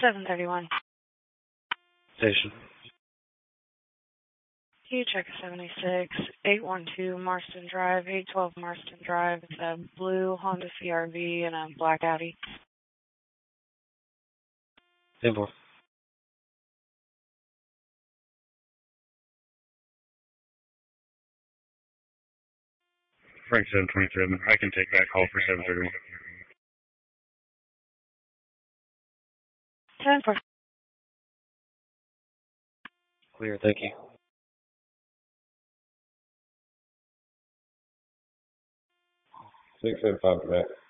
731. Station. You check 76, 812 Marston Drive, 812 Marston Drive. It's a blue Honda CRV and a black Audi. 10-4. Frank 727. I can take that call for 731. 10-4. Clear, thank you. 675 back.